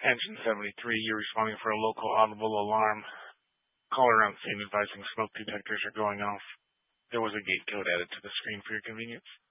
Engine 73, you're responding for a local audible alarm. Call around scene advising smoke detectors are going off. There was a gate code added to the screen for your convenience.